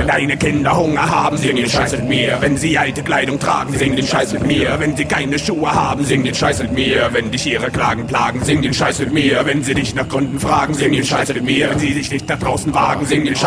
deine Kinder Hunger haben, sing den Scheiß mit mir. Wenn sie alte Kleidung tragen, sing den Scheiß mit mir. Wenn sie keine Schuhe haben, sing den Scheiß mit mir. Wenn dich ihre Klagen plagen, sing den Scheiß mit mir. Wenn sie dich nach Gründen fragen, sing den Scheiß mit mir. Wenn sie sich nicht nach draußen wagen, sing den Scheiß